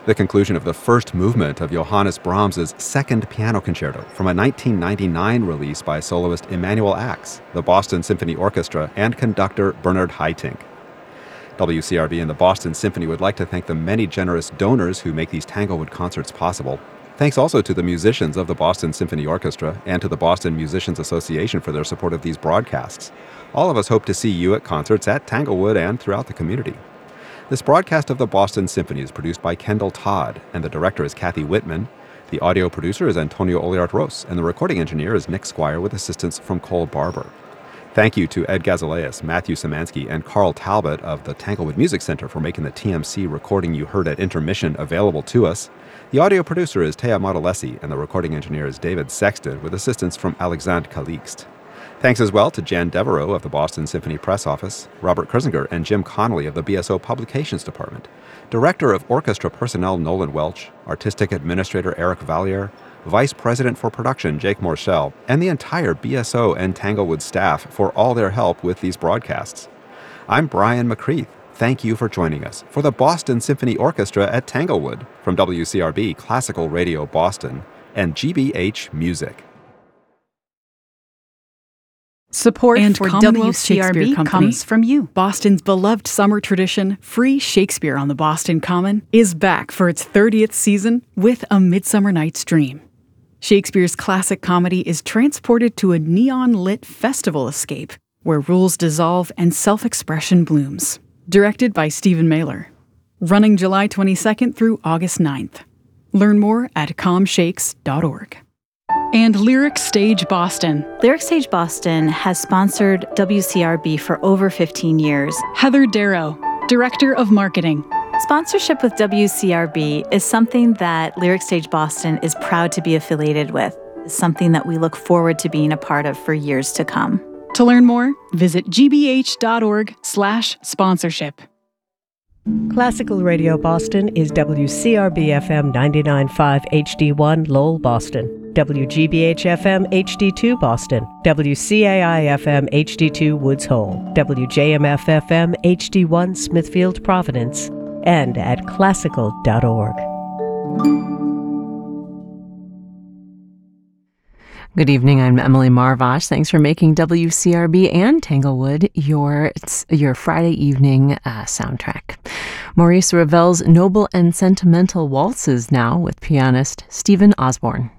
the conclusion of the first movement of Johannes Brahms's Second Piano Concerto from a 1999 release by soloist Emanuel Ax, the Boston Symphony Orchestra, and conductor Bernard Haitink. WCRB and the Boston Symphony would like to thank the many generous donors who make these Tanglewood concerts possible. Thanks also to the musicians of the Boston Symphony Orchestra and to the Boston Musicians Association for their support of these broadcasts. All of us hope to see you at concerts at Tanglewood and throughout the community. This broadcast of the Boston Symphony is produced by Kendall Todd, and the director is Kathy Whitman. The audio producer is Antonio Oliart-Ros, and the recording engineer is Nick Squire with assistance from Cole Barber. Thank you to Ed Gazaleas, Matthew Szymanski, and Carl Talbot of the Tanglewood Music Center for making the TMC recording you heard at intermission available to us. The audio producer is Thea Modolesi, and the recording engineer is David Sexton with assistance from Alexandre Calixte. Thanks as well to Jan Devereaux of the Boston Symphony Press Office, Robert Kurzinger and Jim Connolly of the BSO Publications Department, Director of Orchestra Personnel Nolan Welch, Artistic Administrator Eric Valliere, Vice President for Production Jake Morschell, and the entire BSO and Tanglewood staff for all their help with these broadcasts. I'm Brian McCreath. Thank you for joining us for the Boston Symphony Orchestra at Tanglewood from WCRB Classical Radio Boston and GBH Music. Support and for Commonwealth Shakespeare WCRB Company comes from you. Boston's beloved summer tradition, Free Shakespeare on the Boston Common, is back for its 30th season with A Midsummer Night's Dream. Shakespeare's classic comedy is transported to a neon-lit festival escape where rules dissolve and self-expression blooms. Directed by Stephen Mailer. Running July 22nd through August 9th. Learn more at comshakes.org. And Lyric Stage Boston. Lyric Stage Boston has sponsored WCRB for over 15 years. Heather Darrow, Director of Marketing. Sponsorship with WCRB is something that Lyric Stage Boston is proud to be affiliated with. It's something that we look forward to being a part of for years to come. To learn more, visit gbh.org/sponsorship. Classical Radio Boston is WCRB-FM 99.5 HD1 Lowell, Boston, WGBH-FM HD2 Boston, WCAI-FM HD2 Woods Hole, WJMF-FM HD1 Smithfield, Providence, and at classical.org. Good evening, I'm Emily Marvash. Thanks for making WCRB and Tanglewood your Friday evening soundtrack. Maurice Ravel's Noble and Sentimental Waltzes now with pianist Stephen Osborne.